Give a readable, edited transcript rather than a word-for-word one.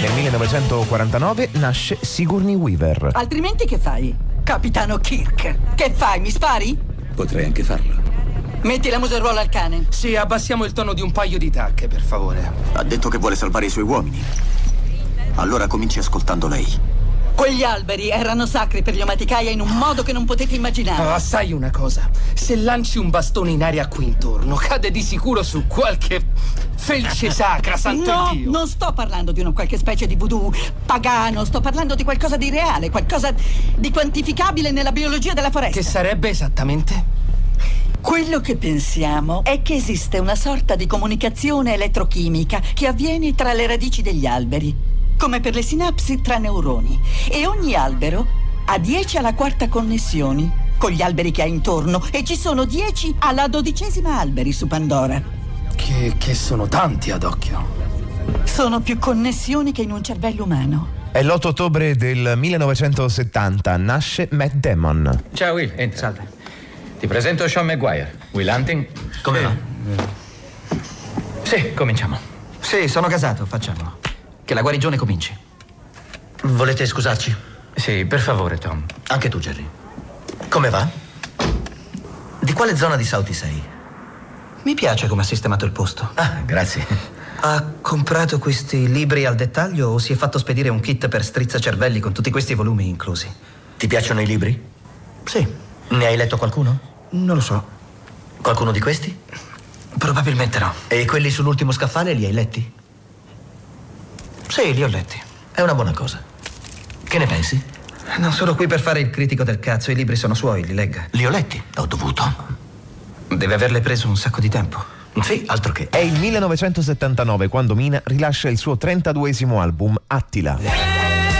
Nel 1949 nasce Sigourney Weaver. Altrimenti che fai? Capitano Kirk. Che fai, mi spari? Potrei anche farlo. Metti la museruola al cane. Sì, abbassiamo il tono di un paio di tacche, per favore. Ha detto che vuole salvare i suoi uomini. Allora cominci ascoltando lei. Quegli alberi erano sacri per gli Omaticaia in un modo che non potete immaginare. Ah, sai una cosa? Se lanci un bastone in aria qui intorno, cade di sicuro su qualche felce sacra, santo No, Dio. non sto parlando di una qualche specie di voodoo pagano, sto parlando di qualcosa di reale, qualcosa di quantificabile nella biologia della foresta. Che sarebbe esattamente? Quello che pensiamo è che esiste una sorta di comunicazione elettrochimica che avviene tra le radici degli alberi, come per le sinapsi tra neuroni. E ogni albero ha 10 alla quarta connessioni con gli alberi che ha intorno e ci sono 10 alla 12ª alberi su Pandora. Che sono tanti ad occhio. Sono più connessioni che in un cervello umano. È l'8 ottobre del 1970, nasce Matt Damon. Ciao Will, entra. Salve. Ti presento Sean Maguire. Will Hunting. Come va? Sì, cominciamo. Sì, sono casato, facciamolo. Che la guarigione cominci. Volete scusarci? Sì, per favore, Tom. Anche tu, Jerry. Come va? Di quale zona di Southie sei? Mi piace come ha sistemato il posto. Ah, grazie. Ha comprato questi libri al dettaglio o si è fatto spedire un kit per strizzacervelli con tutti questi volumi inclusi? Ti piacciono i libri? Sì. Ne hai letto qualcuno? Non lo so. Qualcuno di questi? Probabilmente no. E quelli sull'ultimo scaffale li hai letti? Sì, li ho letti. È una buona cosa. Che ne pensi? Non sono qui per fare il critico del cazzo. I libri sono suoi, li legga. Li ho letti. Ho dovuto. Deve averle preso un sacco di tempo. Sì, altro che. È il 1979 quando Mina rilascia il suo 32esimo album, Attila.